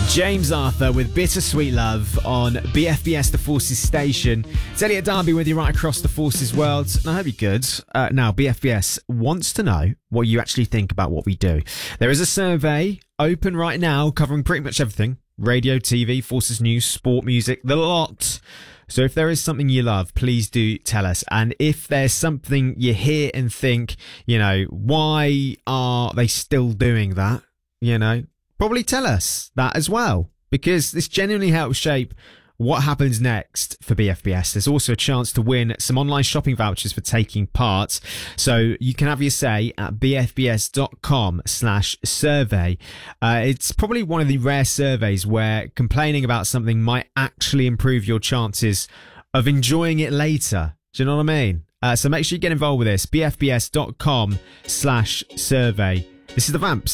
James Arthur with Bittersweet Love on BFBS The Forces station. It's Elliot Darby with you right across the Forces world, and I hope you're good. Now, BFBS wants to know what you actually think about what we do. There is a survey open right now covering pretty much everything. Radio, TV, Forces News, sport, music, the lot. So if there is something you love, please do tell us. And if there's something you hear and think, why are they still doing that? Probably tell us that as well, because this genuinely helps shape what happens next for BFBS. There's also a chance to win some online shopping vouchers for taking part. So you can have your say at bfbs.com/survey. It's probably one of the rare surveys where complaining about something might actually improve your chances of enjoying it later. Do you know what I mean? So make sure you get involved with this. bfbs.com/survey. This is the Vamps.